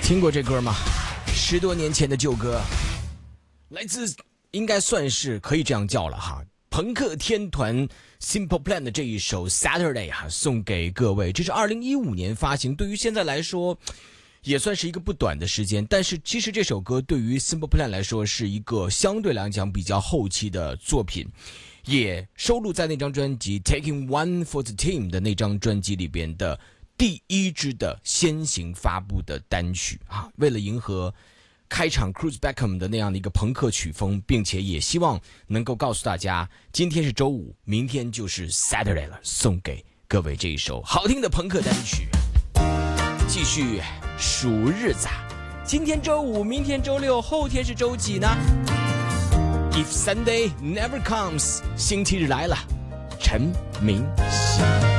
听过这歌吗？10多年前的旧歌，来自应该算是可以这样叫了哈，朋克天团 Simple Plan 的这一首 Saturday 送给各位。这是2015年发行，对于现在来说也算是一个不短的时间，但是其实这首歌对于 Simple Plan 来说是一个相对来讲比较后期的作品，也收录在那张专辑 Taking One for the Team 的那张专辑里边的第一支的先行发布的单曲啊。为了迎合开场 Cruz Beckham 的那样的一个朋克曲风，并且也希望能够告诉大家，今天是周五，明天就是 Saturday 了，送给各位这一首好听的朋克单曲。继续数日子，今天周五，明天周六，后天是周几呢？ If Sunday never comes， 星期日来了，陈明熙。